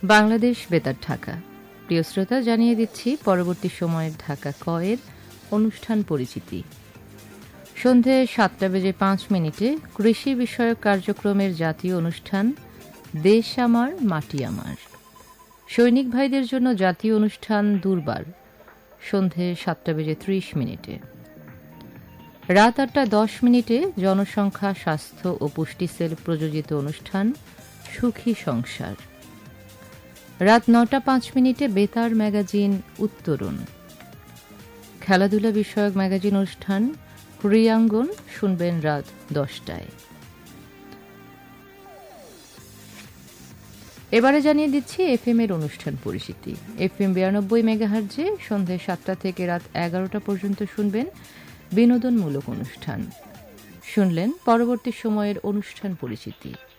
বাংলাদেশ বেতার ঢাকা। প্রিয় শ্রোতা, জানিয়ে দিচ্ছি পরবর্তী সময়ের ঢাকা কয়ের অনুষ্ঠান পরিচিতি। সন্ধে 7:05 কৃষি বিষয়ক কার্যক্রমের জাতীয় অনুষ্ঠান দেশ আমার মাটি আমার। সৈনিক ভাইদের জন্য জাতীয় অনুষ্ঠান দুর্বার সন্ধে 7:30। রাত 8:10 জনসংখ্যা, স্বাস্থ্য ও পুষ্টি সেল প্রযোজিত অনুষ্ঠান সুখী সংসার। রাত 9:05 বেতার ম্যাগাজিন উত্তরণ। খেলাধুলা বিষয়ক ম্যাগাজিন অনুষ্ঠান ক্রীড়াঙ্গন শুনবেন রাত 10টায়। এবারে জানিয়ে দিচ্ছি এফএম এর অনুষ্ঠান পরিচিতি। এফএম 92 মেগাহার্জে সন্ধ্যে 7টা থেকে রাত 11টা পর্যন্ত শুনবেন বিনোদনমূলক অনুষ্ঠান। শুনলেন পরবর্তী সময়ের অনুষ্ঠান পরিচিতি।